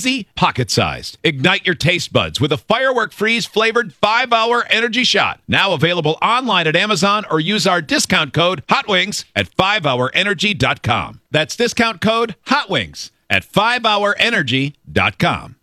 easy, pocket-sized. Ignite your taste buds with a Firework Freeze flavored 5-hour energy shot. Now available online at Amazon or use our discount code HOTWINGS at 5hourenergy.com. That's discount code HOTWINGS at 5hourenergy.com.